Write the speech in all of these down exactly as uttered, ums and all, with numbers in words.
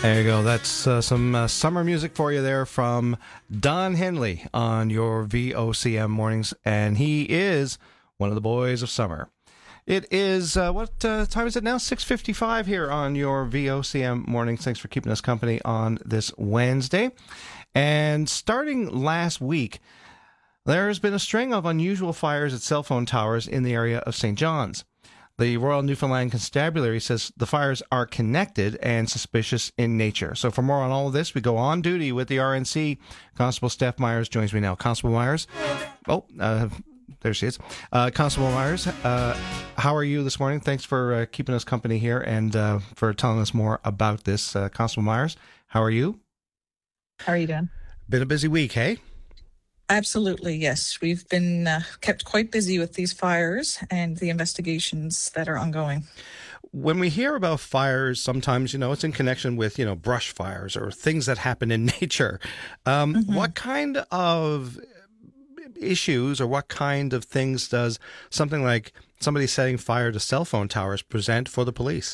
There you go. That's uh, some uh, summer music for you there from Don Henley on your V O C M mornings. And he is one of the boys of summer. It is, uh, what uh, time is it now? six fifty-five here on your V O C M mornings. Thanks for keeping us company on this Wednesday. And starting last week, there's been a string of unusual fires at cell phone towers in the area of Saint John's. The Royal Newfoundland Constabulary says the fires are connected and suspicious in nature. So for more on all of this, we go on duty with the R N C. Constable Steph Myers joins me now. Constable Myers. Oh, uh, there she is. Uh, Constable Myers, uh, how are you this morning? Thanks for uh, keeping us company here and uh, for telling us more about this. Uh, Constable Myers, how are you? How are you doing? Been a busy week, hey? Absolutely, yes. We've been uh, kept quite busy with these fires and the investigations that are ongoing. When we hear about fires, sometimes, you know, it's in connection with, you know, brush fires or things that happen in nature. Um, mm-hmm. What kind of issues or what kind of things does something like somebody setting fire to cell phone towers present for the police?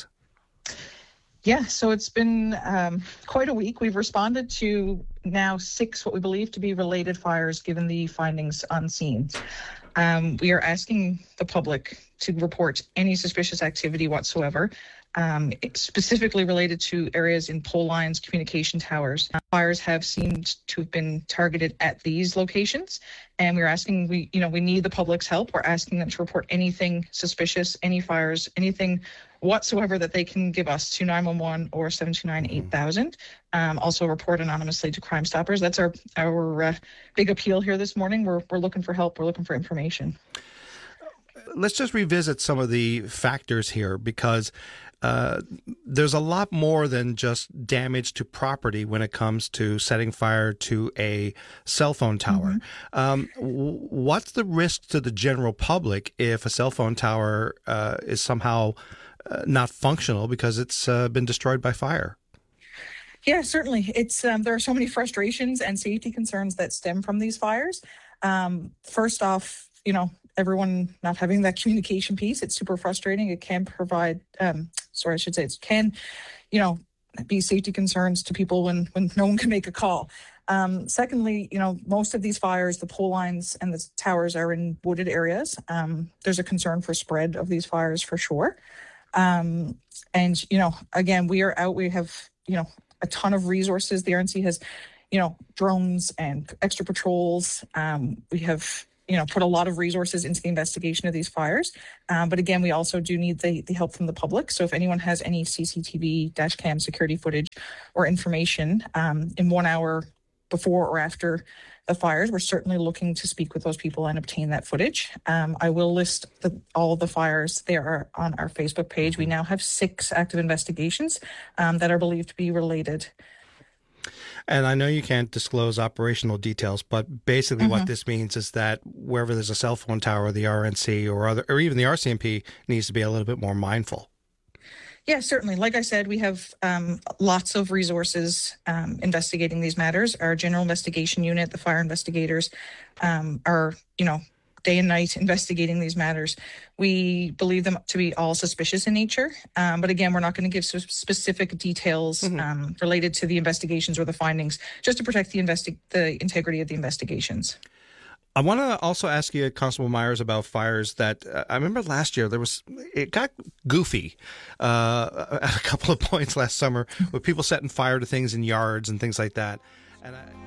Yeah, so it's been um, quite a week. We've responded to now six what we believe to be related fires given the findings on scene. Um, we are asking the public to report any suspicious activity whatsoever, um, specifically related to areas in pole lines, communication towers. Uh, fires have seemed to have been targeted at these locations, and we're asking, we, you know, we need the public's help. We're asking them to report anything suspicious, any fires, anything whatsoever that they can give us to nine one one or seven two nine eight thousand. Um, also report anonymously to Crime Stoppers. That's our our uh, big appeal here this morning. We're we're looking for help. We're looking for information. Let's just revisit some of the factors here because uh, there's a lot more than just damage to property when it comes to setting fire to a cell phone tower. Mm-hmm. Um, what's the risk to the general public if a cell phone tower uh, is somehow Uh, not functional because it's uh, been destroyed by fire? Yeah, certainly. It's um, there are so many frustrations and safety concerns that stem from these fires. Um, first off, you know, everyone not having that communication piece, it's super frustrating. It can provide, um, sorry, I should say, it can, you know, be safety concerns to people when when no one can make a call. Um, secondly, you know, most of these fires, the pole lines and the towers are in wooded areas. Um, there's a concern for spread of these fires for sure. Um, and, you know, again, we are out, we have, you know, a ton of resources. The R N C has, you know, drones and extra patrols. Um, we have, you know, put a lot of resources into the investigation of these fires. Um, but again, we also do need the, the help from the public. So if anyone has any C C T V, dash cam security footage or information um, in one hour before or after the fires, we're certainly looking to speak with those people and obtain that footage. Um, I will list the, all of the fires. They are on our Facebook page. We now have six active investigations um, that are believed to be related. And I know you can't disclose operational details, but basically mm-hmm. what this means is that wherever there's a cell phone tower, the R N C or other, or even the R C M P needs to be a little bit more mindful. Yeah, certainly. Like I said, we have um, lots of resources um, investigating these matters. Our general investigation unit, the fire investigators, um, are, you know, day and night investigating these matters. We believe them to be all suspicious in nature. Um, but again, we're not going to give specific details mm-hmm. um, related to the investigations or the findings, just to protect the investi- the integrity of the investigations. I want to also ask you, Constable Myers, about fires that uh, I remember last year there was, it got goofy uh, at a couple of points last summer with people setting fire to things in yards and things like that. And I,